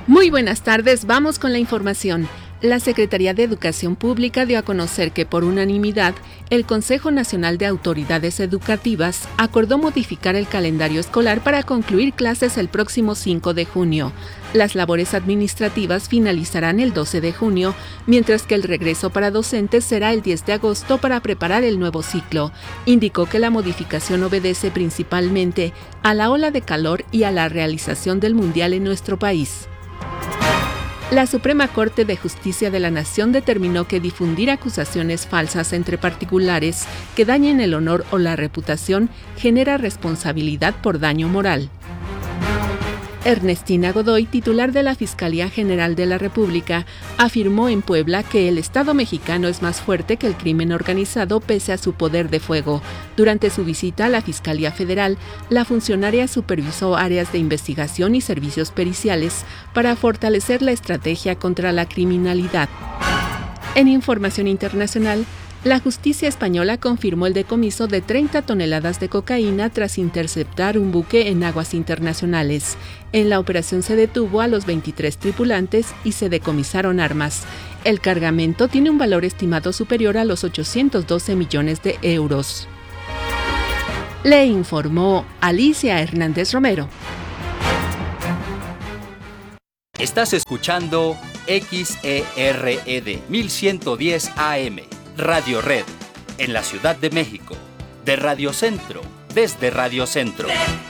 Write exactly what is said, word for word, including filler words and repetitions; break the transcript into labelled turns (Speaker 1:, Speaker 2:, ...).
Speaker 1: Muy buenas tardes, vamos con la información. La Secretaría de Educación Pública dio a conocer que por unanimidad, el Consejo Nacional de Autoridades Educativas acordó modificar el calendario escolar para concluir clases el próximo cinco de junio. Las labores administrativas finalizarán el doce de junio, mientras que el regreso para docentes será el diez de agosto para preparar el nuevo ciclo. Indicó que la modificación obedece principalmente a la ola de calor y a la realización del Mundial en nuestro país. La Suprema Corte de Justicia de la Nación determinó que difundir acusaciones falsas entre particulares que dañen el honor o la reputación genera responsabilidad por daño moral. Ernestina Godoy, titular de la Fiscalía General de la República, afirmó en Puebla que el Estado mexicano es más fuerte que el crimen organizado pese a su poder de fuego. Durante su visita a la Fiscalía Federal, la funcionaria supervisó áreas de investigación y servicios periciales para fortalecer la estrategia contra la criminalidad. En información internacional, la justicia española confirmó el decomiso de treinta toneladas de cocaína tras interceptar un buque en aguas internacionales. En la operación se detuvo a los veintitrés tripulantes y se decomisaron armas. El cargamento tiene un valor estimado superior a los ochocientos doce millones de euros. Le informó Alicia Hernández Romero.
Speaker 2: Estás escuchando X E R E D mil ciento diez A M. Radio Red, en la Ciudad de México, de Radio Centro, desde Radio Centro.